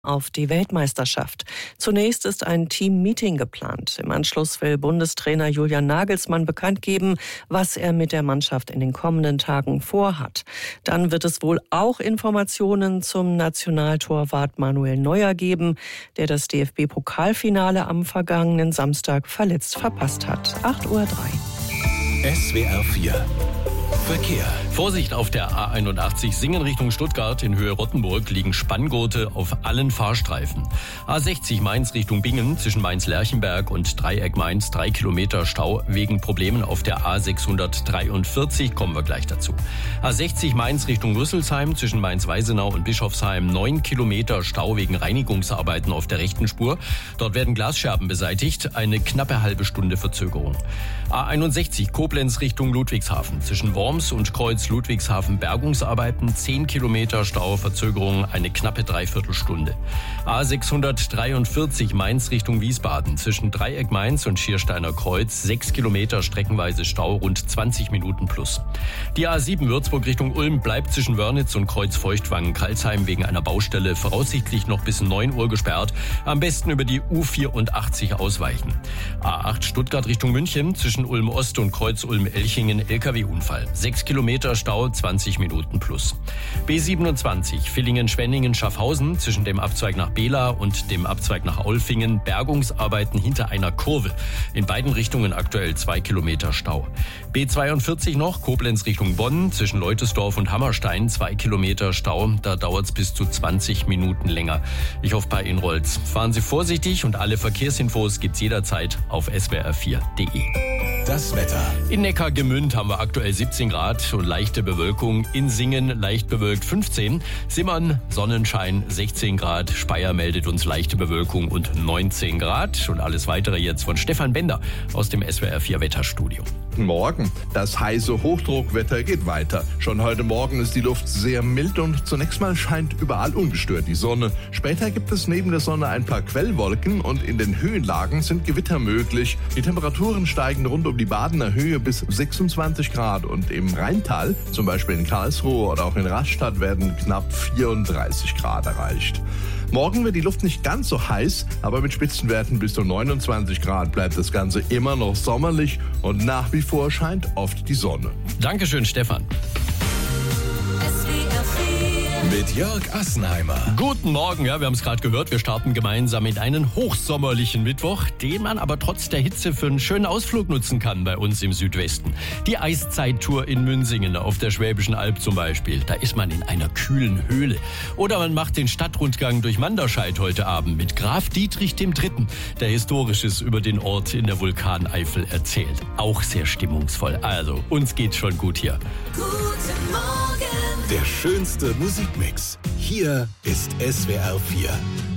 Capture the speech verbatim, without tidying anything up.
auf die Weltmeisterschaft. Zunächst ist ein Team-Meeting geplant. Im Anschluss will Bundestrainer Julian Nagelsmann bekannt geben, was er mit der Mannschaft in den kommenden Tagen vorhat. Dann wird es wohl auch Informationen zum Nationaltorwart Manuel Neuer geben, der das D F B-Pokalfinale am vergangenen Samstag verletzt verpasst hat. acht Uhr drei. S W R vier Verkehr. Vorsicht auf der A einundachtzig Singen Richtung Stuttgart in Höhe Rottenburg liegen Spanngurte auf allen Fahrstreifen. A sechzig Mainz Richtung Bingen zwischen Mainz-Lerchenberg und Dreieck Mainz drei Kilometer Stau wegen Problemen auf der A sechshundertdreiundvierzig, kommen wir gleich dazu. A sechzig Mainz Richtung Rüsselsheim zwischen Mainz-Weisenau und Bischofsheim neun Kilometer Stau wegen Reinigungsarbeiten auf der rechten Spur. Dort werden Glasscherben beseitigt, eine knappe halbe Stunde Verzögerung. A einundsechzig Koblenz Richtung Ludwigshafen zwischen Worms und Kreuz Ludwigshafen Bergungsarbeiten, zehn Kilometer Stau, Verzögerung, eine knappe Dreiviertelstunde. A sechshundertdreiundvierzig Mainz Richtung Wiesbaden zwischen Dreieck Mainz und Schiersteiner Kreuz, sechs Kilometer streckenweise Stau, rund zwanzig Minuten plus. Die A sieben Würzburg Richtung Ulm bleibt zwischen Wörnitz und Kreuz Feuchtwangen-Kalsheim wegen einer Baustelle voraussichtlich noch bis neun Uhr gesperrt. Am besten über die U vierundachtzig ausweichen. A acht Stuttgart Richtung München zwischen Ulm Ost und Kreuz Ulm-Elchingen L K W-Unfall. sechs Kilometer Stau, zwanzig Minuten plus. B siebenundzwanzig Villingen-Schwenningen-Schaffhausen zwischen dem Abzweig nach Bela und dem Abzweig nach Aulfingen. Bergungsarbeiten hinter einer Kurve. In beiden Richtungen aktuell zwei Kilometer Stau. B zweiundvierzig noch Koblenz Richtung Bonn zwischen Leutesdorf und Hammerstein. zwei Kilometer Stau. Da dauert es bis zu zwanzig Minuten länger. Ich hoffe, bei Ihnen rollt's. Fahren Sie vorsichtig und alle Verkehrsinfos gibt's jederzeit auf S W R vier Punkt de. Das Wetter. In Neckargemünd haben wir aktuell siebzehn Grad und leichte Bewölkung. In Singen leicht bewölkt fünfzehn. Simmern Sonnenschein sechzehn Grad. Speyer meldet uns leichte Bewölkung und neunzehn Grad. Und alles weitere jetzt von Stefan Bender aus dem S W R vier Wetterstudio. Morgen. Das heiße Hochdruckwetter geht weiter. Schon heute Morgen ist die Luft sehr mild und zunächst mal scheint überall ungestört die Sonne. Später gibt es neben der Sonne ein paar Quellwolken und in den Höhenlagen sind Gewitter möglich. Die Temperaturen steigen rund um die Badener Höhe bis sechsundzwanzig Grad und im Rheintal, zum Beispiel in Karlsruhe oder auch in Rastatt, werden knapp vierunddreißig Grad erreicht. Morgen wird die Luft nicht ganz so heiß, aber mit Spitzenwerten bis zu neunundzwanzig Grad bleibt das Ganze immer noch sommerlich und nach wie vor scheint oft die Sonne. Dankeschön, Stefan. Mit Jörg Assenheimer. Guten Morgen, ja, wir haben es gerade gehört. Wir starten gemeinsam in einen hochsommerlichen Mittwoch, den man aber trotz der Hitze für einen schönen Ausflug nutzen kann bei uns im Südwesten. Die Eiszeit-Tour in Münsingen auf der Schwäbischen Alb zum Beispiel. Da ist man in einer kühlen Höhle. Oder man macht den Stadtrundgang durch Manderscheid heute Abend mit Graf Dietrich der Dritte, der Historisches über den Ort in der Vulkaneifel erzählt. Auch sehr stimmungsvoll. Also, uns geht's schon gut hier. Guten Morgen. Der schönste Musikmix. Hier ist S W R vier.